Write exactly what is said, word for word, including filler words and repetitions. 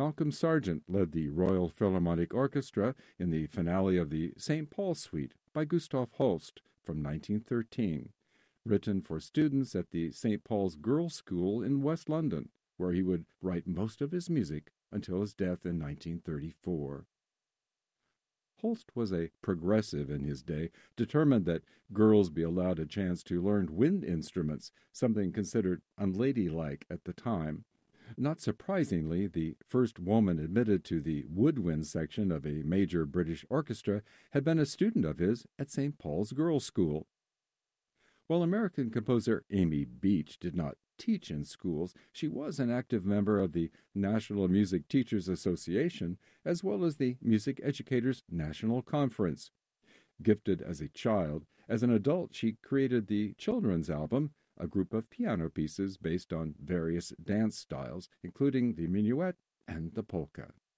Malcolm Sargent led the Royal Philharmonic Orchestra in the finale of the Saint Paul Suite by Gustav Holst from nineteen thirteen, written for students at the Saint Paul's Girls' School in West London, where he would write most of his music until his death in nineteen thirty-four. Holst was a progressive in his day, determined that girls be allowed a chance to learn wind instruments, something considered unladylike at the time. Not surprisingly, the first woman admitted to the woodwind section of a major British orchestra had been a student of his at Saint Paul's Girls' School. While American composer Amy Beach did not teach in schools, she was an active member of the National Music Teachers Association, as well as the Music Educators National Conference. Gifted as a child, as an adult she created the Children's Album, a group of piano pieces based on various dance styles, including the minuet and the polka.